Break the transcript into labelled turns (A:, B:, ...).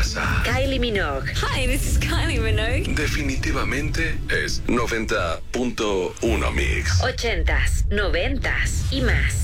A: casa.
B: Kylie Minogue.
C: Hi, this is Kylie Minogue.
A: Definitivamente es 90.1 Mix.
B: 80s, 90s y más.